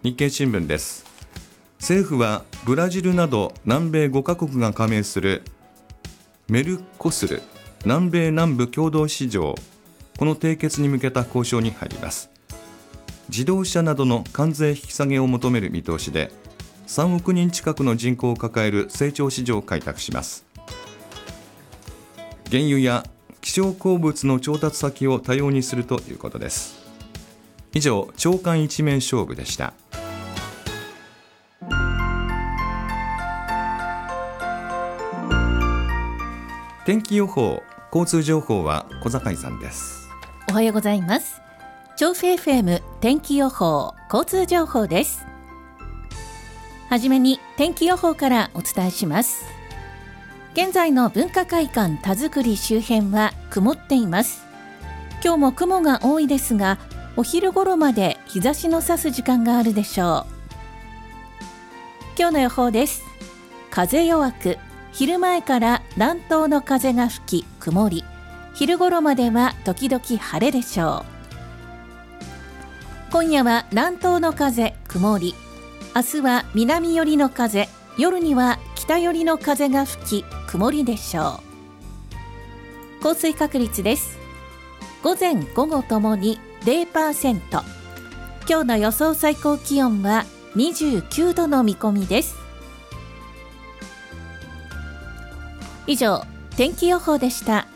日経新聞です。政府はブラジルなど南米5カ国が加盟するメルコスル南米南部共同市場、この締結に向けた交渉に入ります。自動車などの関税引き下げを求める見通しで、3億人近くの人口を抱える成長市場を開拓します。原油や希少鉱物の調達先を多様にするということです。以上、朝刊一面勝負でした。天気予報、交通情報は小坂井さんです。 おはようございます。調布 FM 天気予報、交通情報です。はじめに天気予報からお伝えします。現在の文化会館田作周辺は曇っています。今日も雲が多いですが、お昼頃まで日差しの差す時間があるでしょう。今日の予報です。風弱く、昼前から南東の風が吹き曇り、昼頃までは時々晴れでしょう。今夜は南東の風曇り、明日は南寄りの風、夜には北寄りの風が吹き曇りでしょう。降水確率です。午前午後ともに 0%。 今日の予想最高気温は29度の見込みです。以上、天気予報でした。